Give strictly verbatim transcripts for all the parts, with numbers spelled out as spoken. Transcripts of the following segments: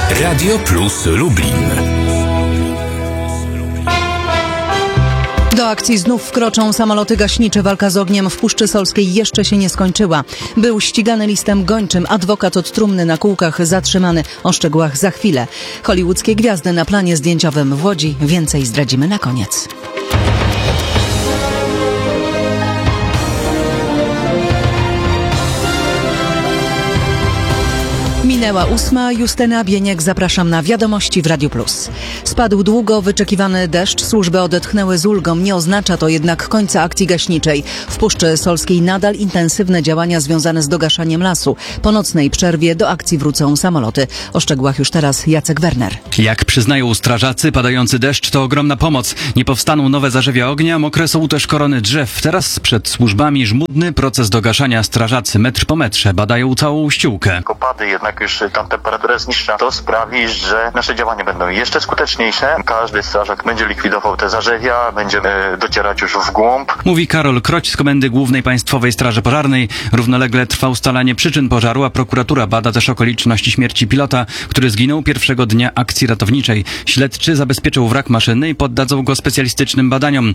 Radio Plus Lublin. Do akcji znów wkroczą samoloty gaśnicze. Walka z ogniem w Puszczy Solskiej jeszcze się nie skończyła. Był ścigany listem gończym. Adwokat od trumny na kółkach zatrzymany. O szczegółach za chwilę. Hollywoodzkie gwiazdy na planie zdjęciowym w Łodzi. Więcej zdradzimy na koniec. Minęła ósma. Justyna Bieniek, zapraszam na wiadomości w Radiu Plus. Spadł długo wyczekiwany deszcz, służby odetchnęły z ulgą. Nie oznacza to jednak końca akcji gaśniczej. W Puszczy Solskiej nadal intensywne działania związane z dogaszaniem lasu. Po nocnej przerwie do akcji wrócą samoloty. O szczegółach już teraz Jacek Werner. Jak przyznają strażacy, padający deszcz to ogromna pomoc. Nie powstaną nowe zarzewia ognia, mokre są też korony drzew. Teraz przed służbami żmudny proces dogaszania. Strażacy metr po metrze badają całą ściółkę. Opady jednak już tam temperatura jest niższa, to sprawi, że nasze działania będą jeszcze skuteczniejsze. Każdy strażak będzie likwidował te zarzewia, będzie docierać już w głąb. Mówi Karol Kroć z Komendy Głównej Państwowej Straży Pożarnej. Równolegle trwa ustalanie przyczyn pożaru, a prokuratura bada też okoliczności śmierci pilota, który zginął pierwszego dnia akcji ratowniczej. Śledczy zabezpieczą wrak maszyny i poddadzą go specjalistycznym badaniom.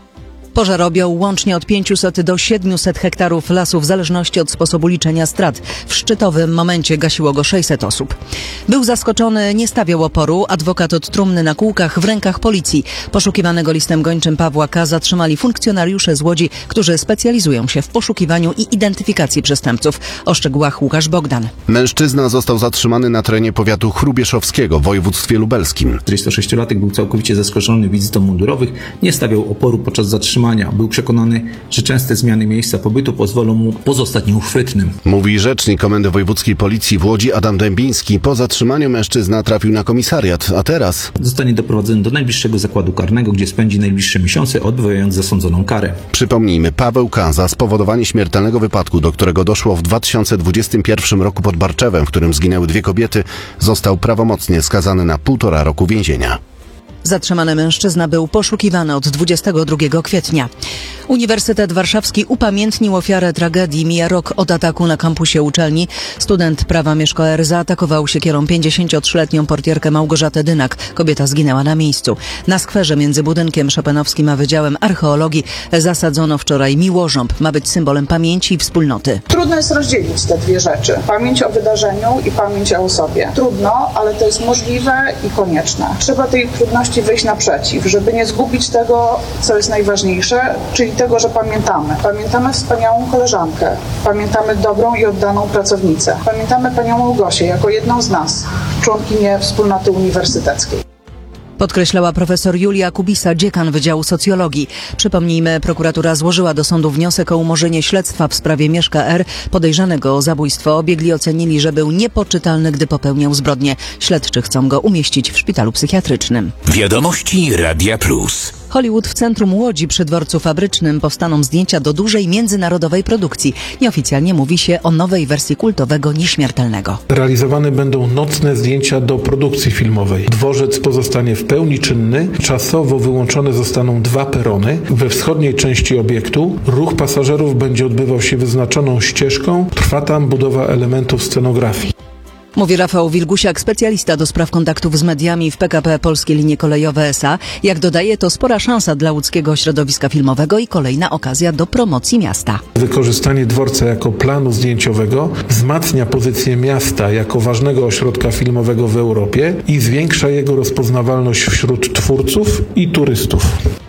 Pożar objął łącznie od pięciuset do siedmiuset hektarów lasu w zależności od sposobu liczenia strat. W szczytowym momencie gasiło go sześćset osób. Był zaskoczony, nie stawiał oporu. Adwokat od trumny na kółkach w rękach policji. Poszukiwanego listem gończym Pawła K. zatrzymali funkcjonariusze z Łodzi, którzy specjalizują się w poszukiwaniu i identyfikacji przestępców. O szczegółach Łukasz Bogdan. Mężczyzna został zatrzymany na terenie powiatu chrubieszowskiego w województwie lubelskim. czterdziestosześciolatek był całkowicie zaskoczony wizytą mundurowych, nie stawiał oporu podczas zatrzymania. Był przekonany, że częste zmiany miejsca pobytu pozwolą mu pozostać nieuchwytnym. Mówi rzecznik Komendy Wojewódzkiej Policji w Łodzi Adam Dębiński. Po zatrzymaniu mężczyzna trafił na komisariat, a teraz zostanie doprowadzony do najbliższego zakładu karnego, gdzie spędzi najbliższe miesiące, odbywając zasądzoną karę. Przypomnijmy, Paweł K. za spowodowanie śmiertelnego wypadku, do którego doszło w dwa tysiące dwudziestym pierwszym roku pod Barczewem, w którym zginęły dwie kobiety, został prawomocnie skazany na półtora roku więzienia. Zatrzymany mężczyzna był poszukiwany od dwudziestego drugiego kwietnia. Uniwersytet Warszawski upamiętnił ofiarę tragedii. Mija rok od ataku na kampusie uczelni. Student prawa Mieszko R. zaatakował siekierą pięćdziesięciotrzyletnią portierkę Małgorzatę Dynak. Kobieta zginęła na miejscu. Na skwerze między budynkiem Chopinowskim a Wydziałem Archeologii zasadzono wczoraj miłożąb. Ma być symbolem pamięci i wspólnoty. Trudno jest rozdzielić te dwie rzeczy. Pamięć o wydarzeniu i pamięć o osobie. Trudno, ale to jest możliwe i konieczne. Trzeba tej trudności wyjść naprzeciw, żeby nie zgubić tego, co jest najważniejsze, czyli tego, że pamiętamy. Pamiętamy wspaniałą koleżankę, pamiętamy dobrą i oddaną pracownicę. Pamiętamy panią Małgosię jako jedną z nas, członkinię wspólnoty uniwersyteckiej. Podkreślała profesor Julia Kubisa, dziekan Wydziału Socjologii. Przypomnijmy, prokuratura złożyła do sądu wniosek o umorzenie śledztwa w sprawie Mieszka R. podejrzanego o zabójstwo. Biegli ocenili, że był niepoczytalny, gdy popełniał zbrodnię. Śledczy chcą go umieścić w szpitalu psychiatrycznym. Wiadomości Radia Plus. Hollywood w centrum Łodzi przy dworcu fabrycznym powstaną zdjęcia do dużej międzynarodowej produkcji. Nieoficjalnie mówi się o nowej wersji kultowego Nieśmiertelnego. Realizowane będą nocne zdjęcia do produkcji filmowej. Dworzec pozostanie w pełni czynny. Czasowo wyłączone zostaną dwa perony. We wschodniej części obiektu ruch pasażerów będzie odbywał się wyznaczoną ścieżką. Trwa tam budowa elementów scenografii. Mówi Rafał Wilgusiak, specjalista do spraw kontaktów z mediami w P K P Polskie Linie Kolejowe S A. Jak dodaje, to spora szansa dla łódzkiego środowiska filmowego i kolejna okazja do promocji miasta. Wykorzystanie dworca jako planu zdjęciowego wzmacnia pozycję miasta jako ważnego ośrodka filmowego w Europie i zwiększa jego rozpoznawalność wśród twórców i turystów.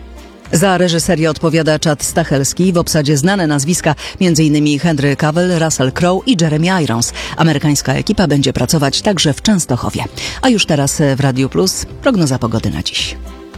Za reżyserię odpowiada Chad Stachelski, w obsadzie znane nazwiska m.in. Henry Cavill, Russell Crowe i Jeremy Irons. Amerykańska ekipa będzie pracować także w Częstochowie. A już teraz w Radiu Plus prognoza pogody na dziś.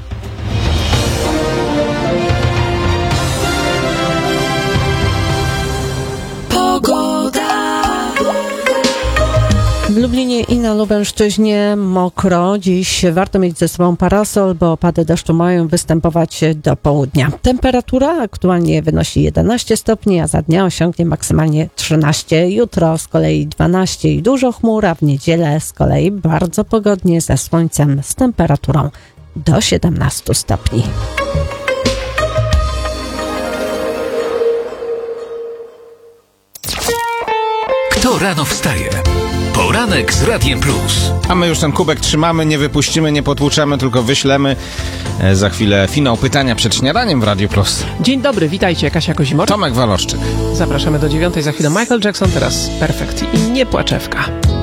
W Lublinie i na Lubelszczyźnie mokro. Dziś warto mieć ze sobą parasol, bo opady deszczu mają występować do południa. Temperatura aktualnie wynosi jedenaście stopni, a za dnia osiągnie maksymalnie trzynaście. Jutro z kolei dwanaście i dużo chmur, a w niedzielę z kolei bardzo pogodnie ze słońcem z temperaturą do siedemnastu stopni. Kto rano wstaje? Poranek z Radiem Plus. A my już ten kubek trzymamy, nie wypuścimy, nie potłuczemy, tylko wyślemy. E, za chwilę finał pytania przed śniadaniem w Radiu Plus. Dzień dobry, witajcie, Kasia Kozimor. Tomek Waloszczyk. Zapraszamy do dziewiątej, za chwilę Michael Jackson, teraz Perfect i nie płaczewka.